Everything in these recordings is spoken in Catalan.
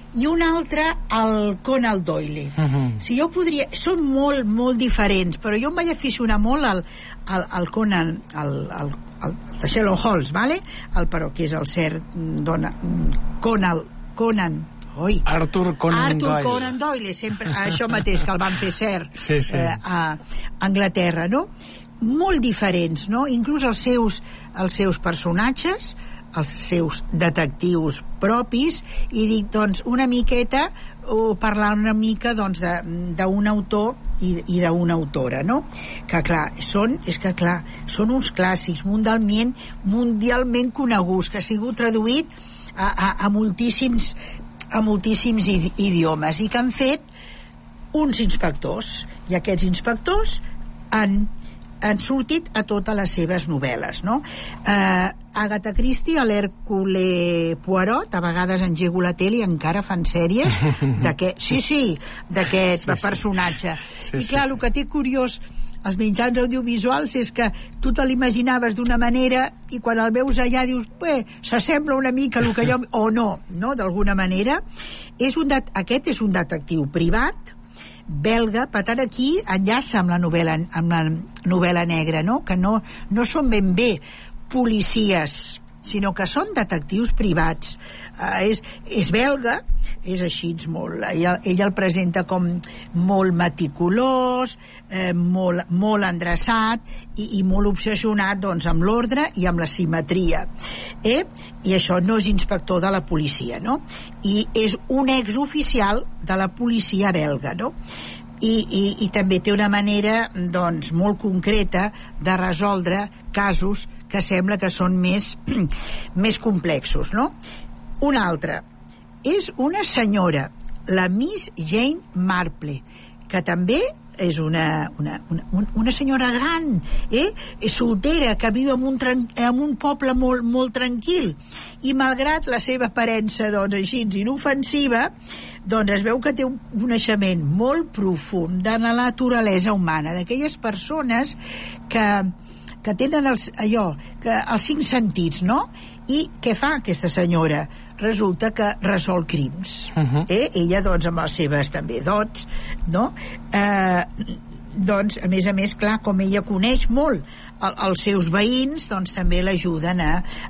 i un altre el Conan Doyle. Si jo podria... Són molt, molt diferents, però jo em vaig aficionar molt al Conan, el Sherlock Holmes, vale? Però que és el cert Arthur Conan Doyle, sempre això mateix, que el van fer cert a Anglaterra, no? Molt diferents, no? Inclús els seus personatges, els seus detectius propis, i dic, doncs, una miqueta, o parlar una mica, doncs, d'un autor i d'una autora, no? Que, clar, són uns clàssics mundialment coneguts, que ha sigut traduït a moltíssims idiomes, i que han fet uns inspectors, i aquests inspectors han sortit a totes les seves novel·les, no? Agatha Christie, a l'Hercule Poirot, a vegades engego la tele i encara fan sèries d'aquest personatge. I clar, el que té curiós els mitjans audiovisuals és que tu te l'imaginaves d'una manera i quan el veus allà dius, s'assembla una mica el que jo... o no, d'alguna manera. Aquest és un detectiu privat belga, per tant aquí enllaça amb la novel·la negra, no? Que no són ben bé policies, sinó que són detectius privats. És belga, és així molt... Ell el presenta com molt meticulós, molt endreçat i molt obsessionat, doncs, amb l'ordre i amb la simetria. I això no és inspector de la policia, no? I és un exoficial de la policia belga, no? I també té una manera, doncs, molt concreta de resoldre casos que sembla que són més complexos, no? Una altra és una senyora, la Miss Jane Marple, que també és una senyora gran, soltera, que viu en un poble molt, molt tranquil, i malgrat la seva aparença, doncs, així inofensiva, doncs es veu que té un coneixement molt profund de la naturalesa humana, d'aquelles persones que tenen els 5 sentits, no? I què fa aquesta senyora? Resulta que resol crims. Ella, doncs, amb les seves també dots, no? Doncs, a més, clar, com ella coneix molt els seus veïns, doncs també l'ajuden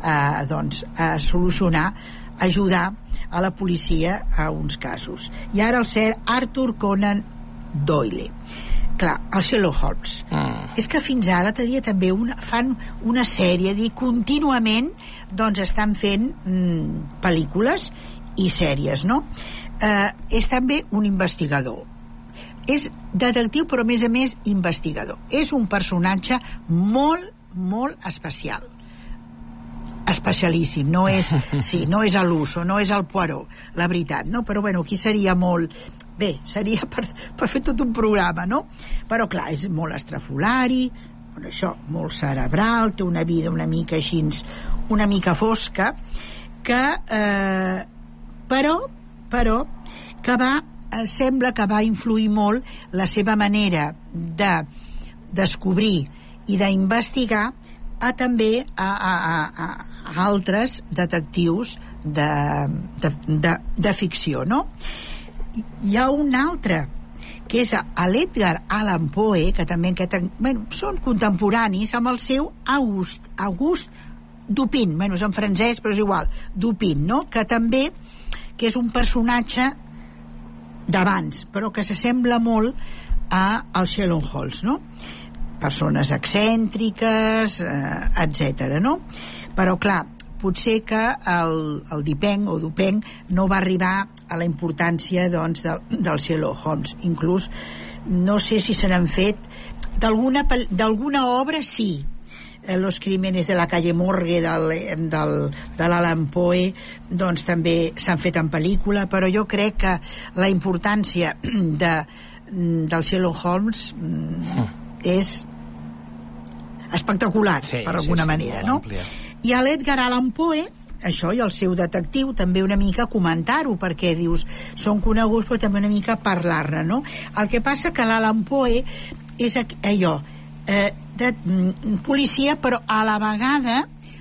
a solucionar, ajudar a la policia a uns casos. I ara el cert Arthur Conan Doyle. Clar, el Sherlock Holmes. És que fins ara també fan una sèrie, contínuament doncs estan fent pel·lícules i sèries, no? És també un investigador. És detectiu, però a més investigador. És un personatge molt, molt especial. Especialíssim, no és l'Uso, no és el Poirot, la veritat, no? Però bueno, aquí seria molt... Bé, seria per fer tot un programa, no? Però clar, és molt estrafolari, molt cerebral, té una vida una mica així, una mica fosca, que però que sembla que va influir molt la seva manera de descobrir i d'investigar també a altres detectius de ficció, no? Hi ha un altre que és l'Edgar Allan Poe, que també són contemporanis amb el seu Auguste Dupin, és en francès però és igual, Dupin, no? Que és un personatge d'abans, però que s'assembla molt al Sherlock Holmes, no? Persones excèntriques, etc., no? Però clar, potser que el Dupin no va arribar a la importància, doncs, del Sherlock Holmes. Inclús no sé si se n'han fet d'alguna obra, sí. Los crímenes de la calle Morgue de l'Allan Poe, doncs també s'han fet en pel·lícula, però jo crec que la importància del Sherlock Holmes és espectacular, per alguna manera, no? I a l'Edgar Allan Poe, això, i el seu detectiu, també una mica comentar-ho, perquè dius, són coneguts, però també una mica parlar-ne, no? El que passa que l'Allan Poe és allò, de policia, però a la vegada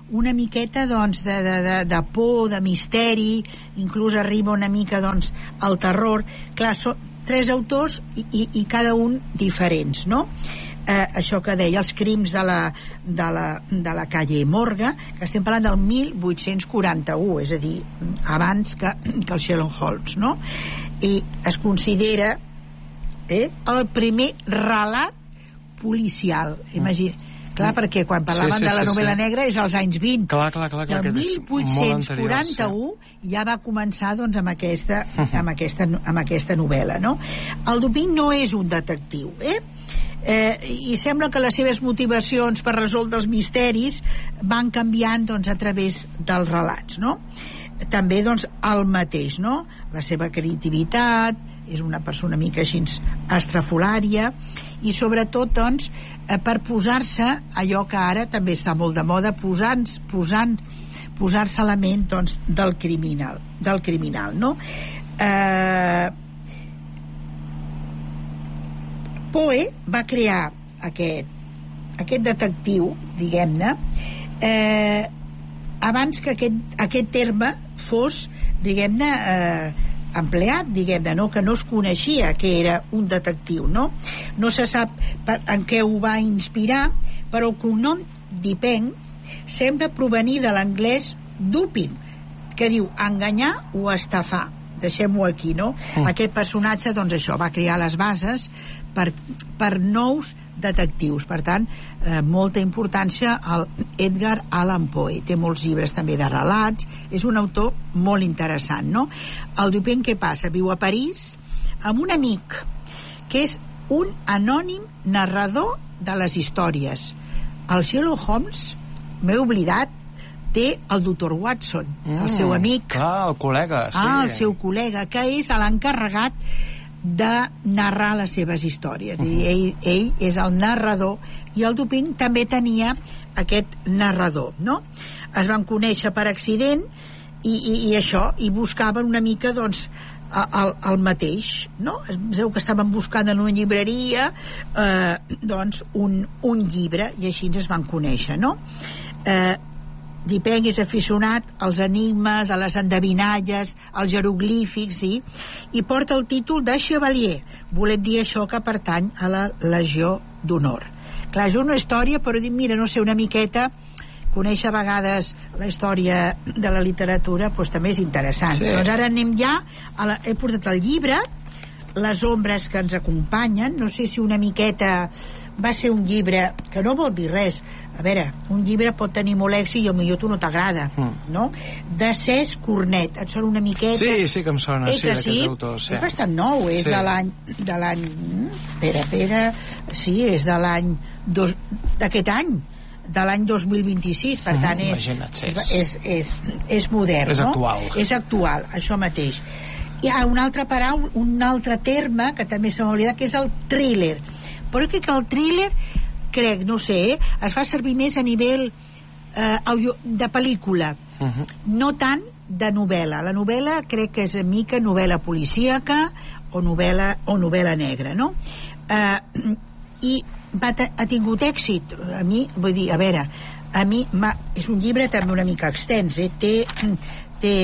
una miqueta doncs, de por, de misteri, inclús arriba una mica doncs, al terror. Clar, són 3 autors i cada un diferents, no? Això que deia, els crims de la calle Morga, que estem parlant del 1841, és a dir, abans que el Sherlock Holmes, no? I es considera el primer relat policial. Imagina, clar, perquè quan parlaven de la novel·la negra és als anys 20. Clar, el 1841 ja va començar doncs, amb aquesta novel·la, no? El Dupin no és un detectiu, i sembla que les seves motivacions per resoldre els misteris van canviant doncs, a través dels relats, no? També doncs, el mateix, no? La seva creativitat, és una persona una mica així estrafolària, i sobretot doncs, per posar-se allò que ara també està molt de moda, posar-se a la ment doncs, del criminal, no? Poe va crear aquest detectiu, diguem-ne, abans que aquest terme fos, diguem-ne, empleat, diguem-ne, no? Que no es coneixia que era un detectiu, no? No se sap en què ho va inspirar, però el cognom Dupin sembla provenir de l'anglès duping, que diu enganyar o estafar. Deixem-ho aquí, no? Aquest personatge, doncs això, va crear les bases per nous detectius. Per tant, molta importància al Edgar Allan Poe. Té molts llibres també de relats, és un autor molt interessant, no? El Dupin, què passa? Viu a París amb un amic que és un anònim narrador de les històries. El Sherlock Holmes, m'he oblidat, té el doctor Watson, el seu amic. Clar, el col·lega, sí. El seu col·lega, que és l'encarregat de narrar les seves històries. Ell és el narrador, i el Dupin també tenia aquest narrador, no? Es van conèixer per accident i això, i buscaven una mica doncs el mateix, no? Es veu que estaven buscant en una llibreria doncs un llibre, i així es van conèixer, no? Dupin és aficionat als enigmes, a les endevinalles, als jeroglífics, sí? I porta el títol de Chevalier, volent dir això que pertany a la Legió d'Honor. Clar, és una història, però dic, mira, no sé, una miqueta, conèixer a vegades la història de la literatura doncs també és interessant. Sí. Doncs ara anem ja he portat el llibre, Les ombres que ens acompanyen. No sé si una miqueta va ser un llibre que no vol dir res. A veure, un llibre pot tenir molt èxit i potser tu no t'agrada, no? De Cesc Cornet. Et sona una miqueta? Sí que em sona, sí, d'aquests autors. És bastant nou, és de l'any sí, és de l'any d'aquest any, de l'any 2026, per tant és modern, és no? actual. És actual, això mateix. Hi ha una altra paraula, un altre terme que també se m'ha oblidat, que és el thriller. Però crec que el thriller, no sé, es fa servir més a nivell de pel·lícula, no tant de novel·la. La novel·la crec que és mica novel·la policíaca o novel·la negra, no? I ha tingut èxit. A mi, vull dir, a veure, és un llibre també una mica extens, té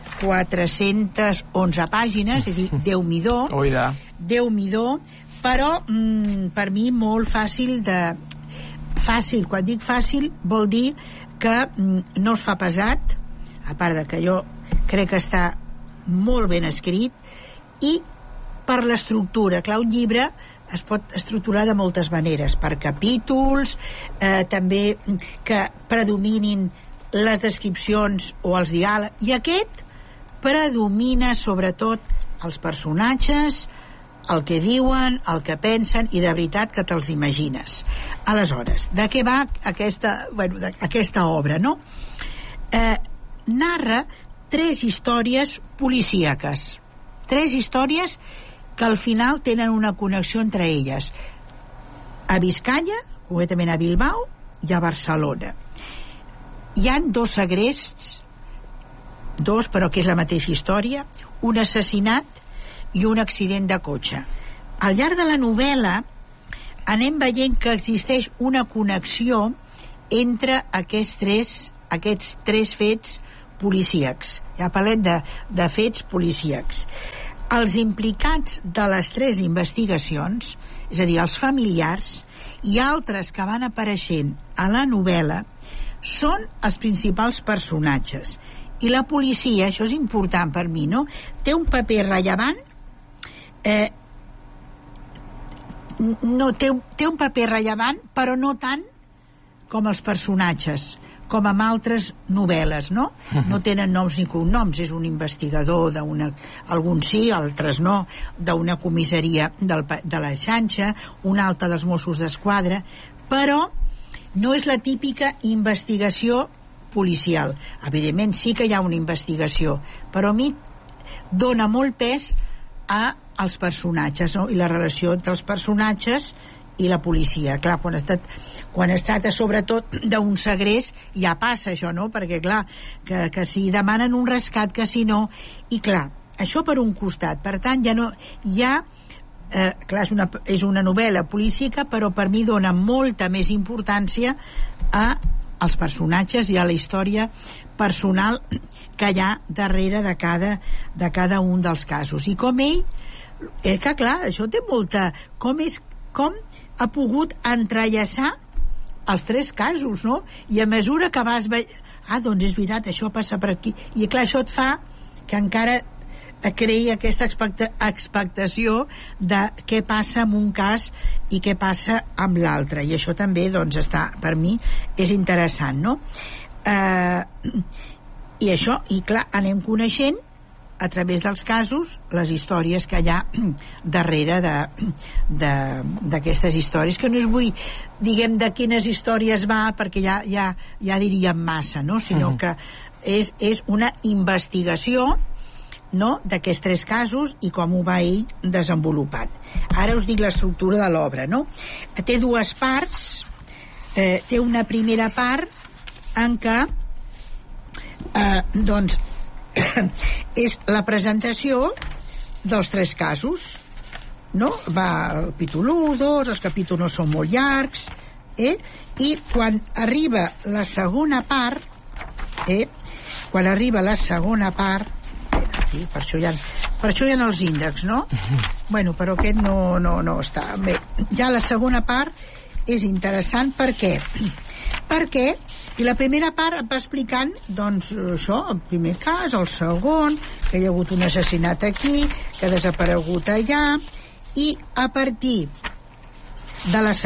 411 pàgines, és a dir, Déu-m'hi-do, però per mi molt fàcil fàcil, quan dic fàcil vol dir que no es fa pesat, a part de que jo crec que està molt ben escrit, i per l'estructura. Clar, un llibre es pot estructurar de moltes maneres, per capítols, també que predominin les descripcions o els diàlegs, i aquest predomina sobretot els personatges, el que diuen, el que pensen, i de veritat que te'ls imagines. Aleshores, de què va aquesta obra, no? Narra 3 històries policíaques, 3 històries que al final tenen una connexió entre elles, a Biscanya, concretament a Bilbao, i a Barcelona. Hi han 2 segrests, 2, però que és la mateixa història, un assassinat i un accident de cotxe. Al llarg de la novel·la anem veient que existeix una connexió entre aquests aquests 3 fets policíacs. Ja parlem de fets policíacs. Els implicats de les 3 investigacions, és a dir, els familiars i altres que van apareixent a la novel·la, són els principals personatges. I la policia, això és important per mi, no? Té un paper rellevant, té un paper rellevant, però no tant com els personatges, com amb altres novel·les, no? No tenen noms ni cognoms, és un investigador alguns sí, altres no, d'una comissaria de la Xanxa, un altre dels Mossos d'Esquadra, però no és la típica investigació policial. Evidentment sí que hi ha una investigació, però a mi dona molt pes als personatges, no? I la relació entre els personatges i la policia. Clar, quan es tracta sobretot d'un segrest, ja passa això, no? Perquè clar, que si demanen un rescat, que si no, i clar, això per un costat. Per tant, ja no hi ha clar, és una novel·la policíaca, però per mi dona molta més importància als personatges i a la història personal que hi ha darrere de cada un dels casos. I com ell, que clar, això té molta... Com ha pogut entrellaçar els 3 casos, no? I a mesura que vas veient... doncs és veritat, això passa per aquí. I clar, això et fa que encara creï aquesta expectació de què passa en un cas i què passa amb l'altre. I això també, doncs, per mi, és interessant, no? I això, i clar, anem coneixent a través dels casos les històries que hi ha darrere d'aquestes històries, que no es vull, diguem, de quines històries va, perquè ja diríem massa, no? Sinó que és una investigació, no?, d'aquests 3 casos i com ho va ell desenvolupant. Ara us dic l'estructura de l'obra, no? Té 2 parts. Té una primera part en què doncs és la presentació dels 3 casos, no? Va el capítol 1, 2, els capítols no són molt llargs, i quan arriba la segona part, aquí, per això hi ha els índexs, no? Bueno, però aquest no està bé. Ja la segona part és interessant. Per què? Perquè i la primera part va explicant, doncs, això, el primer cas, el segon, que hi ha hagut un assassinat aquí, que ha desaparegut allà, i a partir de la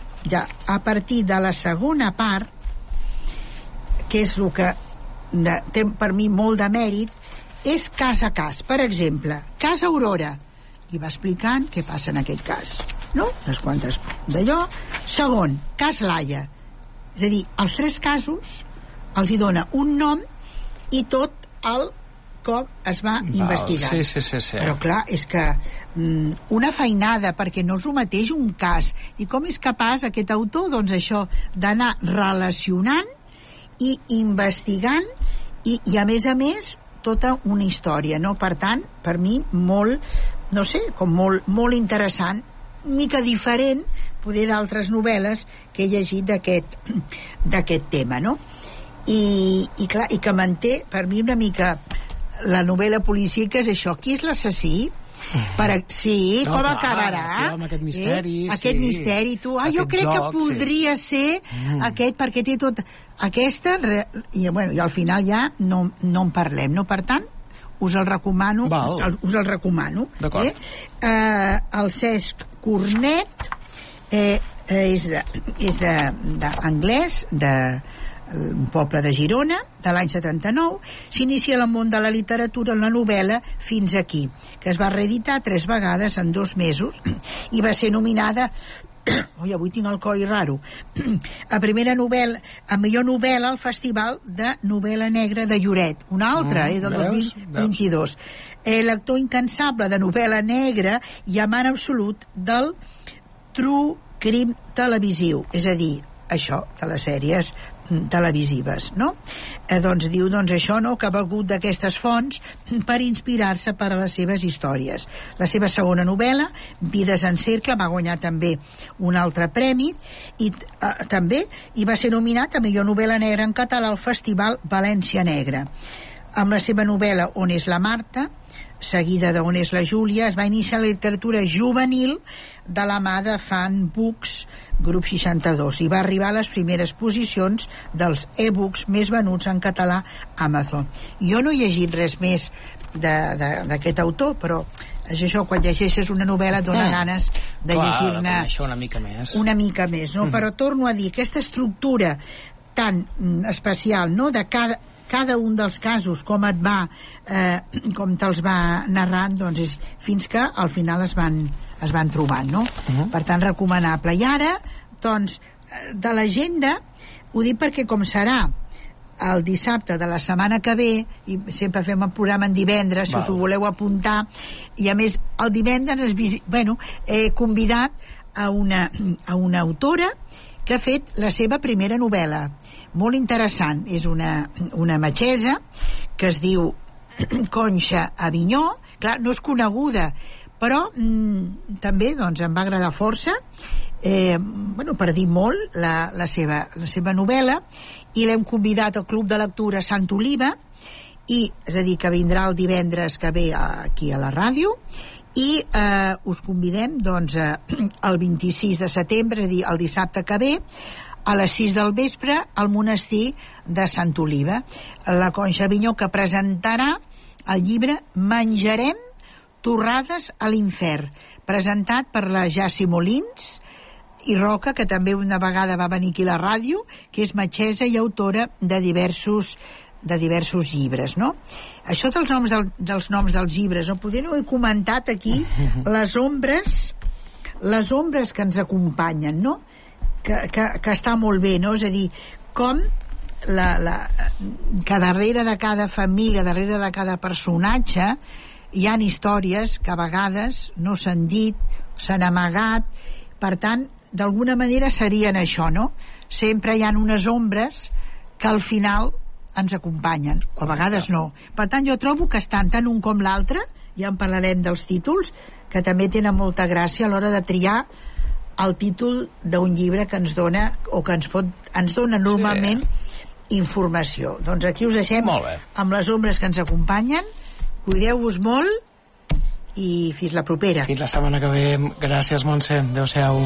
segona part, que és el que té per mi molt de mèrit, és cas a cas. Per exemple, cas Aurora, i va explicant què passa en aquest cas, no? Unes quantes d'allò. Segon, cas Laia. És a dir, els 3 casos els hi dona un nom i tot el com es va investigar. Sí. Però clar, és que una feinada, perquè no és el mateix un cas. I com és capaç aquest autor, doncs això, d'anar relacionant i investigant i a més tota una història, no? Per tant, per mi molt, no sé, com molt interessant, una mica diferent poder d'altres novel·les que he llegit d'aquest tema, no? I clar, i que manté per mi una mica la novel·la policíaca, és això, qui és l'assassí? Sí, com acabarà? Sí, amb aquest misteri. Aquest misteri, tu. Jo crec que podria ser aquest, perquè té tot aquesta, i al final ja no en parlem, no? Per tant, us el recomano. D'acord. El Cesc Cornet és d'anglès, un poble de Girona, de l'any 79. S'inicia el món de la literatura en la novel·la Fins aquí, que es va reeditar 3 vegades en 2 mesos i va ser nominada avui tinc el coll raro a millor novel·la al Festival de Novel·la Negra de Lloret, una altra, del 2022. L'actor incansable de novel·la negra i amant absolut del true crime televisiu, és a dir, això de les sèries televisives, no? Doncs diu això, no?, que ha begut d'aquestes fonts per inspirar-se per a les seves històries. La seva segona novel·la, Vides en cercle, va guanyar també un altre premi i també hi va ser nominat a millor novel·la negra en català al Festival València Negra. Amb la seva novel·la On és la Marta, seguida d'On és la Júlia, es va iniciar la literatura juvenil de la mà de Fan Books, grup 62, i va arribar a les primeres posicions dels e-books més venuts en català a Amazon. Jo no he llegit res més d'aquest autor, però és això, quan llegeixes una novel·la et dona ganes de llegir-ne una mica més, no? Però torno a dir, aquesta estructura tan especial, no?, de cada un dels casos, com te'ls va narrant, doncs és fins que al final es van trobant, no? Per tant, recomanable. I ara, doncs, de l'agenda, ho dic perquè com serà el dissabte de la setmana que ve, i sempre fem el programa en divendres, si us ho voleu apuntar, i a més el divendres he convidat a una autora que ha fet la seva primera novel·la, molt interessant. És una metgessa que es diu Conxa Avinyó. Clar, no és coneguda, però també doncs em va agradar força, per dir molt, la seva novel·la, i l'hem convidat al Club de Lectura Sant Oliva, és a dir, que vindrà el divendres que ve aquí a la ràdio, i us convidem doncs el 26 de setembre, és a dir, el dissabte que ve, a les 6 del vespre, al monestir de Sant Oliva. La Conxa Avinyó, que presentarà el llibre Menjarem torrades a l'infern, presentat per la Jaci Molins i Roca, que també una vegada va venir aquí a la ràdio, que és metgessa i autora de diversos llibres, no? Això dels noms dels llibres, no? Poder no he comentat aquí les ombres que ens acompanyen, no? Que està molt bé, no? És a dir, com que darrere de cada família, darrere de cada personatge, hi han històries que a vegades no s'han dit, s'han amagat. Per tant, d'alguna manera serien això, no? Sempre hi ha unes ombres que al final ens acompanyen, o a vegades no. Per tant, jo trobo que estan tant un com l'altre, ja en parlarem dels títols, que també tenen molta gràcia a l'hora de triar el títol d'un llibre que ens dona, o que ens dona normalment informació. Doncs aquí us deixem amb les ombres que ens acompanyen. Cuideu-vos molt i fins la propera. Fins la setmana que ve. Gràcies, Montse. Adéu-siau.